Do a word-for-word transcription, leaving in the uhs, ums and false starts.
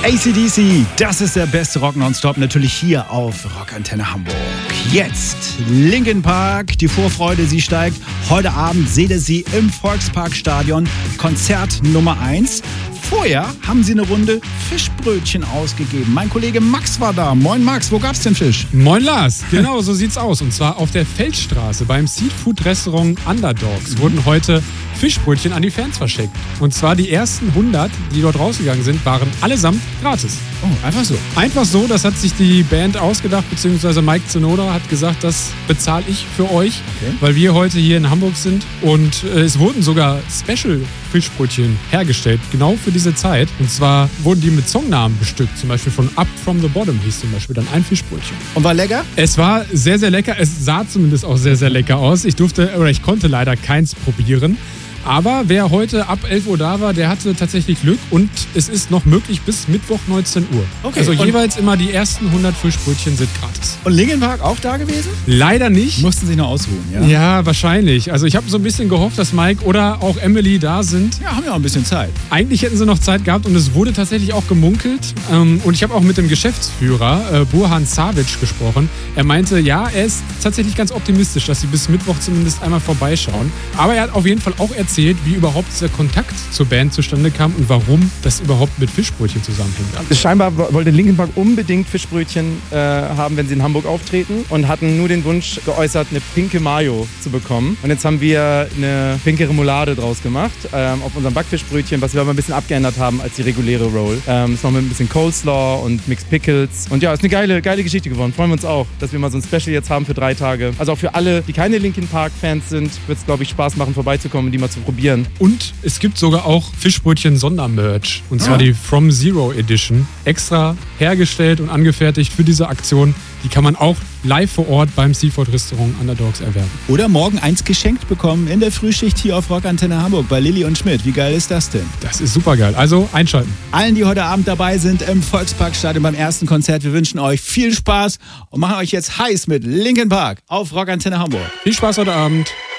A C D C, das ist der beste Rock nonstop, natürlich hier auf Rockantenne Hamburg. Jetzt Linkin Park, die Vorfreude, sie steigt. Heute Abend seht ihr sie im Volksparkstadion, Konzert Nummer eins. Vorher haben sie eine Runde Fischbrötchen ausgegeben. Mein Kollege Max war da. Moin Max, wo gab's denn Fisch? Moin Lars, genau so sieht's aus. Und zwar auf der Feldstraße beim Seafood-Restaurant Underdogs wurden heute Fischbrötchen an die Fans verschenkt. Und zwar die ersten hundert, die dort rausgegangen sind, waren allesamt gratis. Oh, einfach so? Einfach so, das hat sich die Band ausgedacht, beziehungsweise Mike Zenoda hat gesagt, das bezahle ich für euch, okay, weil wir heute hier in Hamburg sind. Und äh, es wurden sogar Special-Fischbrötchen hergestellt, genau für diese Zeit. Und zwar wurden die mit Songnamen bestückt, zum Beispiel von Up From The Bottom hieß zum Beispiel dann ein Fischbrötchen. Und war lecker? Es war sehr, sehr lecker. Es sah zumindest auch sehr, sehr lecker aus. Ich durfte, oder ich konnte leider keins probieren. Aber wer heute ab elf Uhr da war, der hatte tatsächlich Glück und es ist noch möglich bis Mittwoch neunzehn Uhr. Okay. Also und jeweils immer die ersten hundert Fischbrötchen sind gratis. Und Linkin Park auch da gewesen? Leider nicht. Mussten sich noch ausruhen, ja? Ja, wahrscheinlich. Also ich habe so ein bisschen gehofft, dass Mike oder auch Emily da sind. Ja, haben ja auch ein bisschen Zeit. Eigentlich hätten sie noch Zeit gehabt und es wurde tatsächlich auch gemunkelt. Und ich habe auch mit dem Geschäftsführer Burhan Savic gesprochen. Er meinte, ja, er ist tatsächlich ganz optimistisch, dass sie bis Mittwoch zumindest einmal vorbeischauen. Aber er hat auf jeden Fall auch erzählt, wie überhaupt dieser Kontakt zur Band zustande kam und warum das überhaupt mit Fischbrötchen zusammenhängt. Scheinbar wollte Linkin Park unbedingt Fischbrötchen äh, haben, wenn sie in Hamburg auftreten und hatten nur den Wunsch geäußert, eine pinke Mayo zu bekommen. Und jetzt haben wir eine pinke Remoulade draus gemacht ähm, auf unserem Backfischbrötchen, was wir aber ein bisschen abgeändert haben als die reguläre Roll. Ähm, ist noch mit ein bisschen Coleslaw und Mixed Pickles. Und ja, ist eine geile, geile Geschichte geworden. Freuen wir uns auch, dass wir mal so ein Special jetzt haben für drei Tage. Also auch für alle, die keine Linkin Park Fans sind, wird es, glaube ich, Spaß machen, vorbeizukommen und die mal zu probieren. Und es gibt sogar auch Fischbrötchen-Sondermerch. Und zwar ja. die From Zero Edition. Extra hergestellt und angefertigt für diese Aktion. Die kann man auch live vor Ort beim Seafood-Restaurant Underdogs erwerben. Oder morgen eins geschenkt bekommen in der Frühschicht hier auf Rockantenne Hamburg bei Lilly und Schmidt. Wie geil ist das denn? Das ist super geil. Also einschalten. Allen, die heute Abend dabei sind im Volksparkstadion beim ersten Konzert, wir wünschen euch viel Spaß und machen euch jetzt heiß mit Linkin Park auf Rockantenne Hamburg. Viel Spaß heute Abend.